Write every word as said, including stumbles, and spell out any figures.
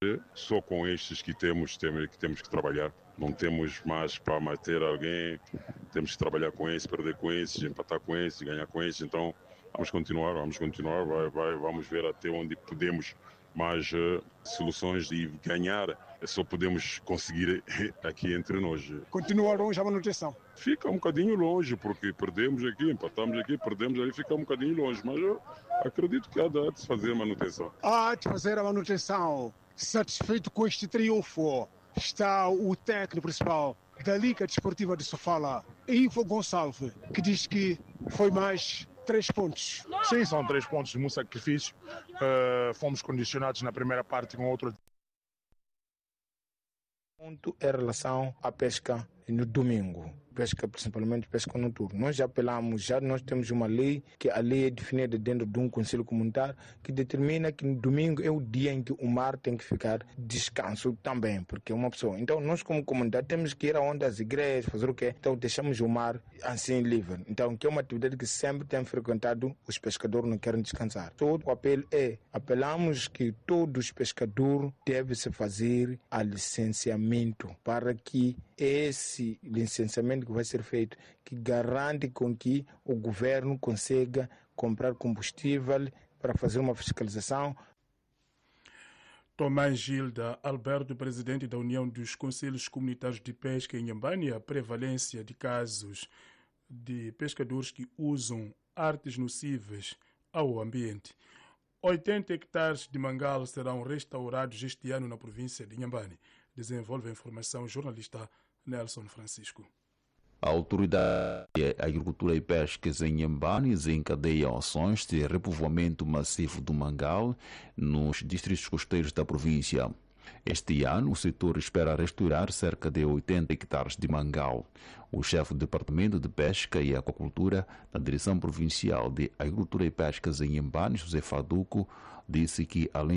Só com estes que temos, temos, que temos que trabalhar. Não temos mais para manter alguém, temos que trabalhar com esses, perder com esses, empatar com esses, ganhar com esses. Então vamos continuar, vamos continuar, vai, vai, vamos ver até onde podemos mais uh, soluções e ganhar. Só podemos conseguir aqui entre nós. Continua longe a manutenção? Fica um bocadinho longe, porque perdemos aqui, empatamos aqui, perdemos ali, fica um bocadinho longe. Mas eu acredito que há de se fazer a manutenção. Há de fazer a manutenção. Satisfeito com este triunfo está o técnico principal da Liga Desportiva de Sofala, Ivo Gonçalves, que diz que foi mais três pontos. Sim, são três pontos de muito sacrifício. Uh, fomos condicionados na primeira parte com outro ponto em relação à pesca no domingo. Pesca, principalmente pesca noturna. Nós já apelamos, já nós temos uma lei, que a lei é definida dentro de um conselho comunitário, que determina que no domingo é o dia em que o mar tem que ficar descanso também, porque é uma pessoa. Então nós como comunidade temos que ir aonde as igrejas, fazer o quê? Então deixamos o mar assim livre. Então que é uma atividade que sempre tem frequentado, os pescadores não querem descansar. Todo o apelo é, apelamos que todos os pescadores devem se fazer a licenciamento para que esse licenciamento que vai ser feito, que garante com que o governo consiga comprar combustível para fazer uma fiscalização. Tomás Gilda Alberto, presidente da União dos Conselhos Comunitários de Pesca em Inhambane, a prevalência de casos de pescadores que usam artes nocivas ao ambiente. oitenta hectares de mangal serão restaurados este ano na província de Inhambane. Desenvolve a informação o jornalista Nelson Francisco. A Autoridade de Agricultura e Pescas em Inhambane desencadeia ações de repovoamento massivo do mangal nos distritos costeiros da província. Este ano, o setor espera restaurar cerca de oitenta hectares de mangal. O chefe do Departamento de Pesca e Aquacultura da Direção Provincial de Agricultura e Pescas em Inhambane, José Faduco, disse que, além